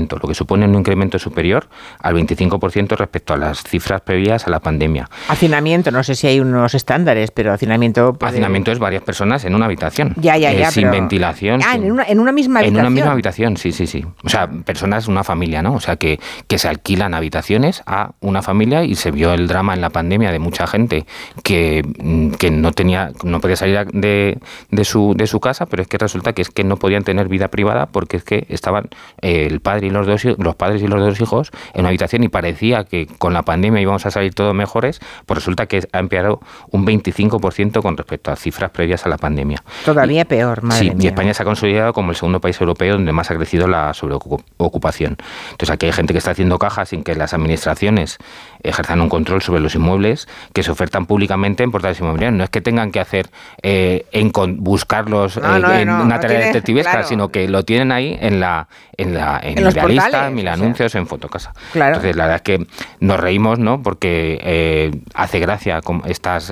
incremento, lo que supone un incremento superior al 25% respecto a las cifras previas a la pandemia. Hacinamiento, no sé si hay unos estándares, pero hacinamiento... Hacinamiento es varias personas en una habitación. Ya, sin pero... ventilación. En una misma habitación. En una misma habitación, sí. O sea, personas, una familia, ¿no? O sea, que se alquilan habitaciones a una familia, y se vio el drama en la pandemia de mucha gente que no podía salir de su casa, pero es que resulta que no podían tener vida privada porque es que estaban los padres y los dos hijos en una habitación, y parecía que con la pandemia íbamos a salir todos mejores, pues resulta que ha empeorado un 25% con respecto a cifras previas a la pandemia. Todavía peor, madre mía. Y España se ha consolidado como el segundo país europeo donde más ha crecido la sobreocupación. Entonces aquí hay gente que está haciendo cajas sin que las administraciones ejerzan un control sobre los inmuebles que se ofertan públicamente en portales inmobiliarios. No es que tengan que hacer buscarlos en una tarea detectivesca, claro, sino que lo tienen ahí en Idealista, en Mil Anuncios, en Fotocasa. Claro. Entonces la verdad es que nos reímos, ¿no? Porque hace gracia como estas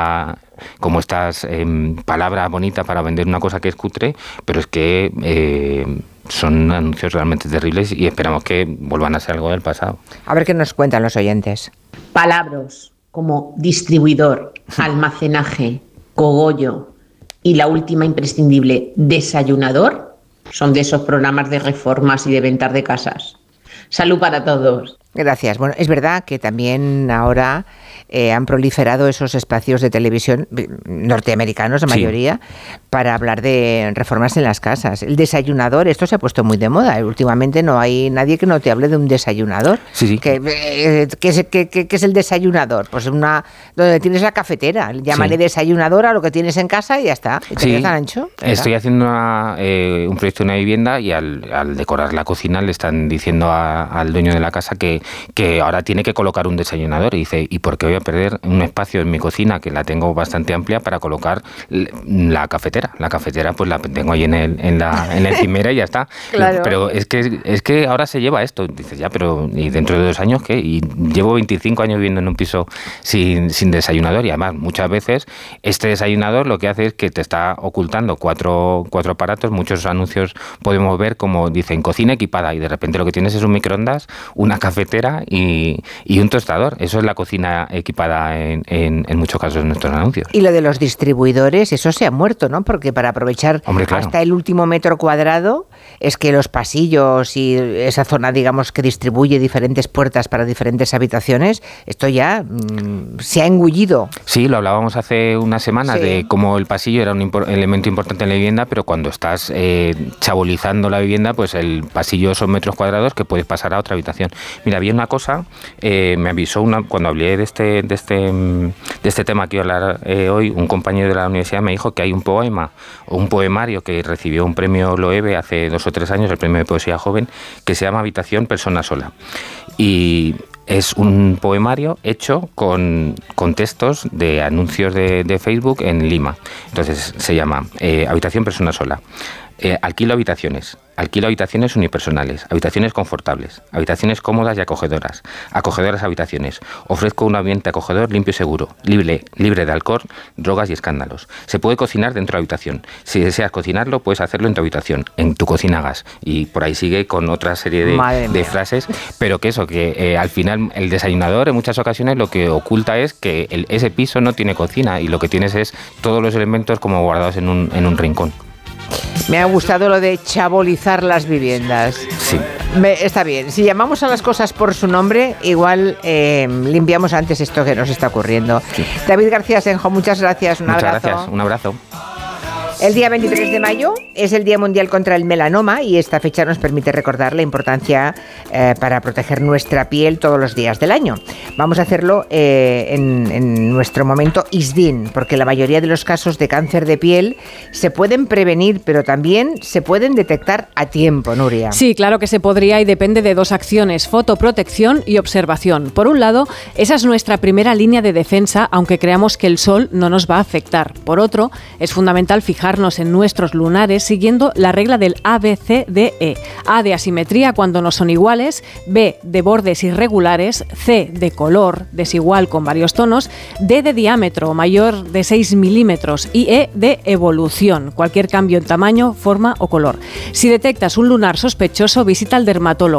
palabras bonitas para vender una cosa que es cutre, pero es que son anuncios realmente terribles y esperamos que vuelvan a ser algo del pasado. A ver qué nos cuentan los oyentes. Palabras como distribuidor, almacenaje, cogollo y la última imprescindible, desayunador, son de esos programas de reformas y de ventas de casas. Salud para todos. Gracias. Bueno, es verdad que también ahora han proliferado esos espacios de televisión norteamericanos, la mayoría, para hablar de reformas en las casas. El desayunador, esto se ha puesto muy de moda. Últimamente no hay nadie que no te hable de un desayunador. Sí. ¿Qué es el desayunador? Pues donde tienes la cafetera. Llámale desayunador a lo que tienes en casa y ya está. ¿Y te quedas tan ancho? Estoy haciendo un proyecto en una vivienda y al decorar la cocina le están diciendo al dueño de la casa que ahora tiene que colocar un desayunador, y dice, ¿y por qué voy a perder un espacio en mi cocina que la tengo bastante amplia para colocar la cafetera? La cafetera pues la tengo ahí en la encimera y ya está. Claro. Pero es que ahora se lleva esto. Dices, ya, pero ¿y dentro de 2 años qué? Y llevo 25 años viviendo en un piso sin desayunador, y además muchas veces este desayunador lo que hace es que te está ocultando cuatro aparatos. Muchos anuncios podemos ver como dicen cocina equipada, y de repente lo que tienes es un microondas, una cafetera y un tostador. Eso es la cocina equipada en muchos casos en nuestros anuncios. Y lo de los distribuidores, eso se ha muerto, ¿no? Porque para aprovechar hasta el último metro cuadrado, es que los pasillos y esa zona, digamos, que distribuye diferentes puertas para diferentes habitaciones, esto ya se ha engullido. Sí, lo hablábamos hace unas semanas de cómo el pasillo era un elemento importante en la vivienda, pero cuando estás chabolizando la vivienda, pues el pasillo son metros cuadrados que puedes pasar a otra habitación. Mira, había una cosa, me avisó cuando hablé de este tema que iba a hablar hoy, un compañero de la universidad me dijo que hay un poema o un poemario que recibió un premio Loewe hace 2 o 3 años, el premio de poesía joven, que se llama Habitación Persona Sola. Y es un poemario hecho con textos de anuncios de Facebook en Lima. Entonces se llama Habitación Persona Sola. Alquilo habitaciones unipersonales, habitaciones confortables, habitaciones cómodas y acogedoras habitaciones. Ofrezco un ambiente acogedor, limpio y seguro, libre de alcohol, drogas y escándalos. Se puede cocinar dentro de la habitación. Si deseas cocinarlo, puedes hacerlo en tu habitación, en tu cocina gas. Y por ahí sigue con otra serie de frases, pero que al final el desayunador en muchas ocasiones lo que oculta es que ese piso no tiene cocina y lo que tienes es todos los elementos como guardados en un rincón. Me ha gustado lo de chabolizar las viviendas. Sí. Está bien. Si llamamos a las cosas por su nombre, igual limpiamos antes esto que nos está ocurriendo. Sí. David García Senjo, muchas gracias. Muchas gracias. Un abrazo. El día 23 de mayo es el Día Mundial contra el Melanoma y esta fecha nos permite recordar la importancia para proteger nuestra piel todos los días del año. Vamos a hacerlo en nuestro momento ISDIN, porque la mayoría de los casos de cáncer de piel se pueden prevenir, pero también se pueden detectar a tiempo, Nuria. Sí, claro que se podría y depende de 2 acciones, fotoprotección y observación. Por un lado, esa es nuestra primera línea de defensa, aunque creamos que el sol no nos va a afectar. Por otro, es fundamental fijarnos en nuestros lunares siguiendo la regla del ABCDE. A de asimetría cuando no son iguales, B de bordes irregulares, C de color desigual con varios tonos, D de diámetro mayor de 6 milímetros y E de evolución, cualquier cambio en tamaño, forma o color. Si detectas un lunar sospechoso, visita al dermatólogo.